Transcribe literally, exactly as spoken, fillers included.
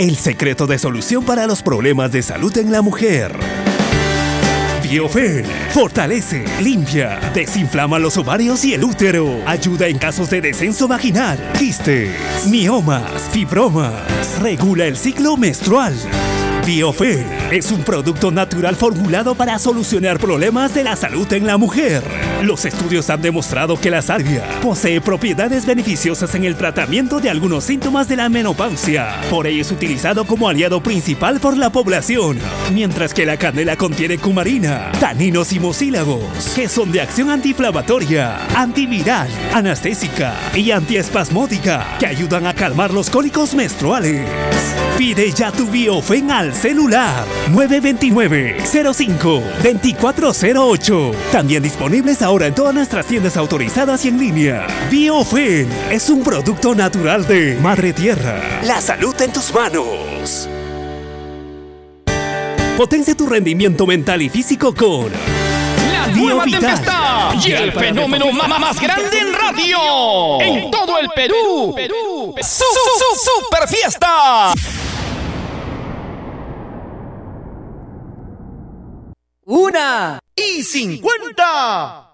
el secreto de solución para los problemas de salud en la mujer. Biofen fortalece, limpia, desinflama los ovarios y el útero. Ayuda en casos de descenso vaginal, quistes, miomas, fibromas. Regula el ciclo menstrual. Biofen es un producto natural formulado para solucionar problemas de la salud en la mujer. Los estudios han demostrado que la salvia posee propiedades beneficiosas en el tratamiento de algunos síntomas de la menopausia. Por ello es utilizado como aliado principal por la población. Mientras que la canela contiene cumarina, taninos y mucílagos, que son de acción antiinflamatoria, antiviral, anestésica y antiespasmódica, que ayudan a calmar los cólicos menstruales. Pide ya tu Biofen al celular nueve dos nueve, cero cinco, dos cuatro cero ocho. También disponibles ahora en todas nuestras tiendas autorizadas y en línea. Biofen es un producto natural de Madre Tierra. La salud en tus manos. Potencia tu rendimiento mental y físico con La Nueva Tempestad y el fenómeno más, más grande en radio en todo el Perú. Perú. Su, su, su, super fiesta. Una y cincuenta.